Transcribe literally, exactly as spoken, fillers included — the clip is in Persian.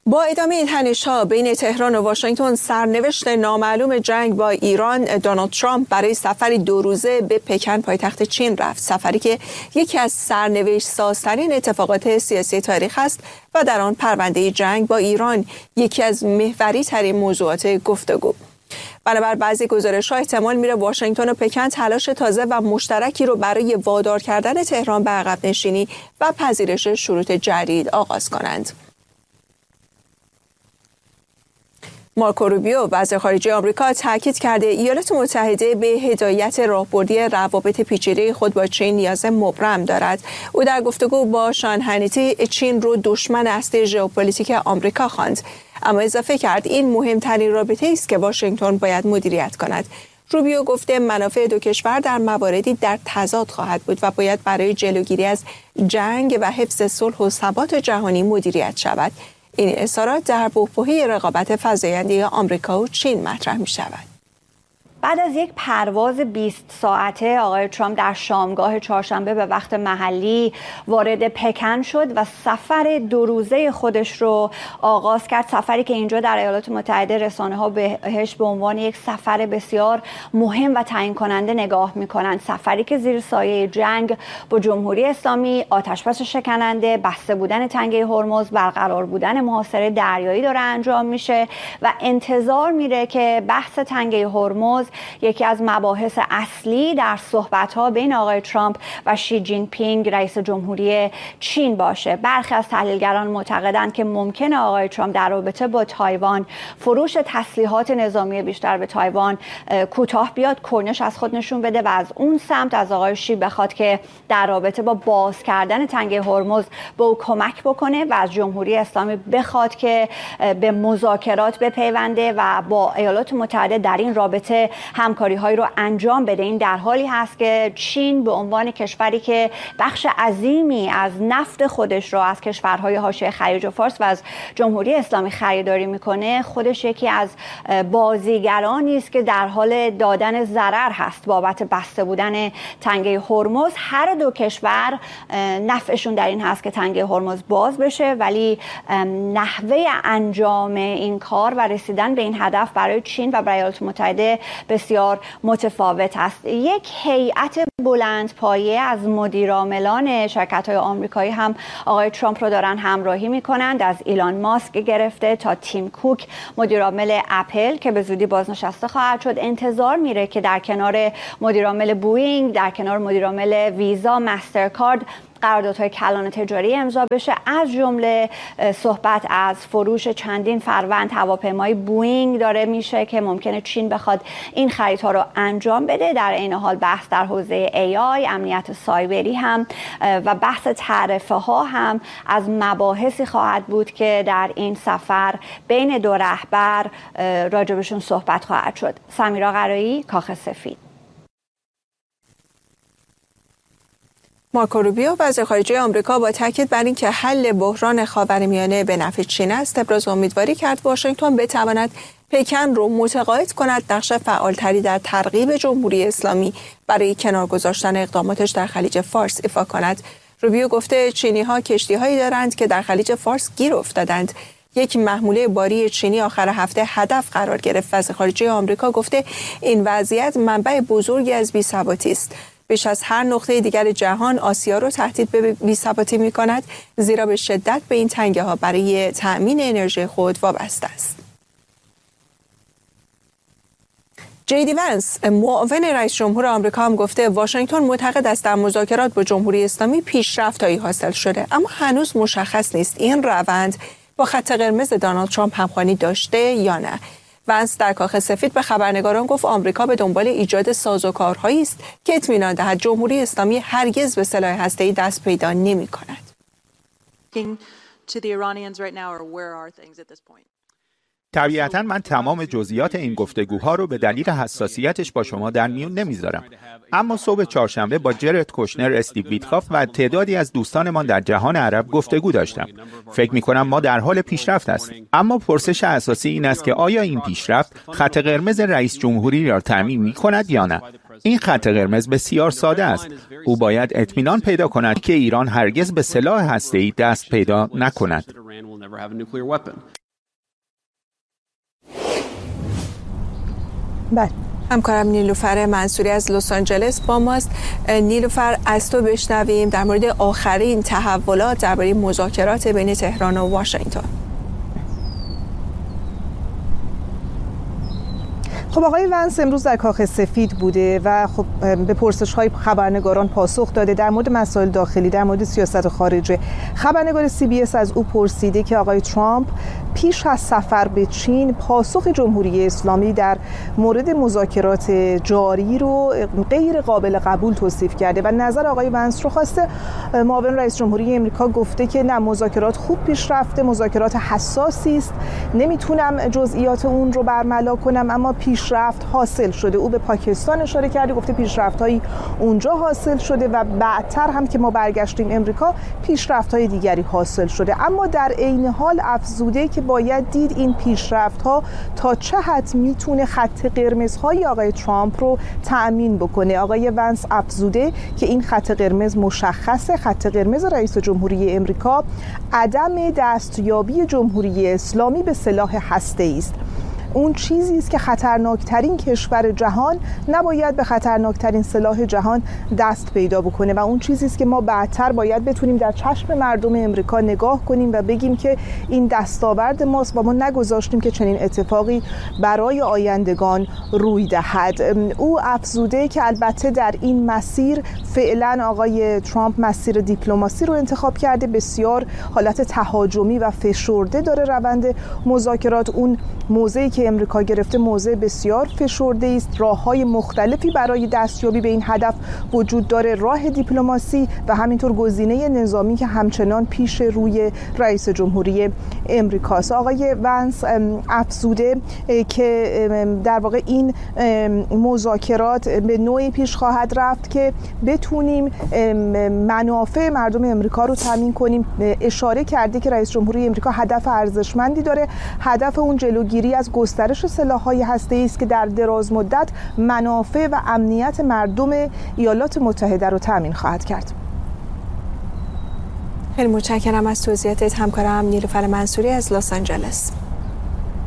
با ادامه این تنش‌ها بین تهران و واشنگتن، سرنوشت نامعلوم جنگ با ایران، دونالد ترامپ برای سفری دو روزه به پکن پایتخت چین رفت. سفری که یکی از سرنوشت سازترین اتفاقات سیاسی تاریخ است و در آن پرونده جنگ با ایران یکی از محوری ترین موضوعات گفتگو. بنابر بعضی گزارش‌ها احتمال میره واشنگتن و پکن تلاش تازه و مشترکی رو برای وادار کردن تهران به عقب نشینی و پذیرش شروط جدید آغاز کنند. مارکو روبیو وزیر خارجه آمریکا تاکید کرده ایالات متحده به هدایت راهبردی روابط پیچیده خود با چین نیاز مبرم دارد. او در گفتگو با شان هنیتی چین رو دشمن اصلی ژئوپلیتیک آمریکا خواند، اما اضافه کرد این مهمترین رابطه است که واشنگتن باید مدیریت کند. روبیو گفته منافع دو کشور در مواردی در تضاد خواهد بود و باید برای جلوگیری از جنگ و حفظ صلح و ثبات جهانی مدیریت شود. این اظهارات در بحبوحه رقابت فزاینده آمریکا و چین مطرح می شود. بعد از یک پرواز بیست ساعته آقای ترامپ در شامگاه چهارشنبه به وقت محلی وارد پکن شد و سفر دو روزه خودش رو آغاز کرد. سفری که اینجا در ایالات متحده رسانه‌ها بهش به عنوان یک سفر بسیار مهم و تعیین کننده نگاه می‌کنند. سفری که زیر سایه جنگ با جمهوری اسلامی، آتش‌بس شکننده، بسته بودن تنگه هرمز، برقرار بودن محاصره دریایی داره انجام میشه و انتظار میره که بحث تنگه هرمز یکی از مباحث اصلی در صحبت‌ها بین آقای ترامپ و شی جین پینگ رئیس جمهوری چین باشه. برخی از تحلیلگران معتقدند که ممکنه آقای ترامپ در رابطه با تایوان فروش تسلیحات نظامی بیشتر به تایوان کوتاه بیاد، کنش از خود نشون بده و از اون سمت از آقای شی بخواد که در رابطه با باز کردن تنگه هرمز به او کمک بکنه و از جمهوری اسلامی بخواد که به مذاکرات بپیونده و با ایالات متحده در این رابطه همکاری های رو انجام بده. این در حالی هست که چین به عنوان کشوری که بخش عظیمی از نفت خودش رو از کشورهای حاشیه خلیج فارس و از جمهوری اسلامی خریداری میکنه، خودش یکی از بازیگرانی است که در حال دادن ضرر هست بابت بسته بودن تنگه هرمز. هر دو کشور نفعشون در این هست که تنگه هرمز باز بشه، ولی نحوه انجام این کار و رسیدن به این هدف برای چین و برای ایالات متحده بسیار متفاوت است. یک هیئت بلند پایه از مدیرعاملان شرکت‌های آمریکایی هم آقای ترامپ رو دارن همراهی می‌کنند، از ایلان ماسک گرفته تا تیم کوک مدیرعامل اپل که به زودی بازنشسته خواهد شد. انتظار میره که در کنار مدیرعامل بوئینگ، در کنار مدیرعامل ویزا، مسترکارد قراردادهای کلان تجاری امضا بشه، از جمله صحبت از فروش چندین فروند هواپیمای بوئینگ داره میشه که ممکنه چین بخواد این خریدها رو انجام بده. در این حال بحث در حوزه ای آی، امنیت سایبری هم و بحث تعرفه ها هم از مباحثی خواهد بود که در این سفر بین دو رهبر راجبشون صحبت خواهد شد. سمیرا قرایی، کاخ سفید. مارکو روبیو وزیر خارجه آمریکا با تاکید بر اینکه حل بحران خاورمیانه به نفع چین است، ابراز امیدواری کرد واشنگتن بتواند پکن رو متقاعد کند نقش فعالتری در ترغیب جمهوری اسلامی برای کنار گذاشتن اقداماتش در خلیج فارس ایفا کند. روبیو گفته چینی‌ها کشتی‌هایی دارند که در خلیج فارس گیر افتادند. یک محموله باری چینی آخر هفته هدف قرار گرفت. وزیر خارجه آمریکا گفته این وضعیت منبع بزرگی از بی‌ثباتی است. بیش از هر نقطه دیگر جهان آسیا رو تهدید به بی‌ثباتی می‌کند، زیرا به شدت به این تنگه‌ها برای تأمین انرژی خود وابسته است. جی دی ونس معاون رئیس جمهور آمریکا هم گفته واشنگتن معتقد است در مذاکرات با جمهوری اسلامی پیشرفت‌هایی حاصل شده، اما هنوز مشخص نیست این روند با خط قرمز دونالد ترامپ همخوانی داشته یا نه. ونس در کاخ سفید به خبرنگاران گفت آمریکا به دنبال ایجاد سازوکارهایی است که اطمینان دهد جمهوری اسلامی هرگز به سلاح هسته‌ای دست پیدا نمی‌کند. طبیعتاً من تمام جزئیات این گفتگوها رو به دلیل حساسیتش با شما در میون نمیذارم، اما صبح چهارشنبه با جرد کوشنر، استیو ویتکاف و تعدادی از دوستانمان در جهان عرب گفتگو داشتم. فکر می‌کنم ما در حال پیشرفت هستیم، اما پرسش اساسی این است که آیا این پیشرفت خط قرمز رئیس جمهوری را تعیین می‌کند یا نه؟ این خط قرمز بسیار ساده است. او باید اطمینان پیدا کند که ایران هرگز به سلاح هسته‌ای دست پیدا نکند. بله. همکارم نیلوفر منصوری از لس آنجلس با ماست. نیلوفر، از تو بشنویم در مورد آخرین تحولات درباره مذاکرات بین تهران و واشنگتن. خب آقای ونس امروز در کاخ سفید بوده و خب به پرسش‌های خبرنگاران پاسخ داده در مورد مسائل داخلی، در مورد سیاست خارجه. خبرنگار سی بی اس از او پرسیده که آقای ترامپ پیش از سفر به چین پاسخ جمهوری اسلامی در مورد مذاکرات جاری رو غیر قابل قبول توصیف کرده و نظر آقای ونس رو خواسته. معاون رئیس جمهوری امریکا گفته که نه، مذاکرات خوب پیش رفته، مذاکرات حساسی است، نمیتونم جزئیات اون رو برملا کنم، اما پیشرفت حاصل شده. او به پاکستان اشاره کرده، گفته پیشرفت‌هایی اونجا حاصل شده و بعدتر هم که ما برگشتیم امریکا پیشرفت‌های دیگری حاصل شده. اما در عین حال افزوده که باید دید این پیشرفت‌ها تا چه حد میتونه خط قرمزهای آقای ترامپ رو تأمین بکنه. آقای ونس افزوده که این خط قرمز مشخصه. خط قرمز رئیس جمهوری امریکا عدم دستیابی جمهوری اسلامی به سلاح هسته‌ای است. اون چیزی است که خطرناکترین کشور جهان نباید به خطرناکترین سلاح جهان دست پیدا بکنه و اون چیزی است که ما بعدتر باید بتونیم در چشم مردم امریکا نگاه کنیم و بگیم که این دستاورد ماست و ما نگذاشتیم که چنین اتفاقی برای آیندگان روی دهد. او افزوده که البته در این مسیر فعلا آقای ترامپ مسیر دیپلماسی رو انتخاب کرده، بسیار حالت تهاجمی و فشرده داره روند مذاکرات. اون موضعی که امریکا گرفته موضع بسیار فشرده است. راه‌های مختلفی برای دستیابی به این هدف وجود داره، راه دیپلماسی و همینطور گزینه نظامی که همچنان پیش روی رئیس جمهوری امریکاست. آقای ونس افزوده که در واقع این مذاکرات به نوعی پیش خواهد رفت که بتونیم منافع مردم امریکا رو تامین کنیم. اشاره کرده که رئیس جمهوری امریکا هدف ارزشمندی داره، هدف اون جلوگیری از گسترش سلاح‌های هسته‌ای است که در دراز مدت منافع و امنیت مردم ایالات متحده رو تامین خواهد کرد. خیلی متشکرم از توضیحاتت همکارم نیلوفر منصوری از لس آنجلس.